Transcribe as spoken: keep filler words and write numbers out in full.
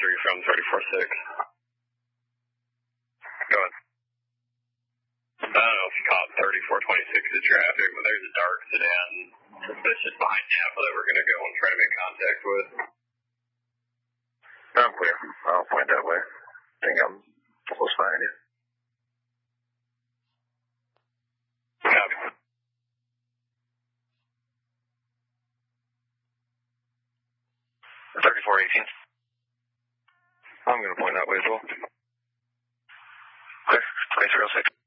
three from thirty-four six. Go ahead. I don't know if you caught thirty-four twenty-six in traffic, but there's a dark sedan that's just behind Napa that we're going to go and try to make contact with. I'm clear. I'll point that way. I think I'm close behind you. Copy. thirty-four eighteen. I'm going to point that way as well. Clear. twenty-three oh six.